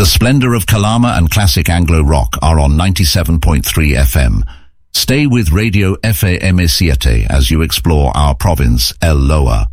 The splendor of Kalama and classic Anglo rock are on 97.3 FM. Stay with Radio FAM7 as you explore our province, El Loa.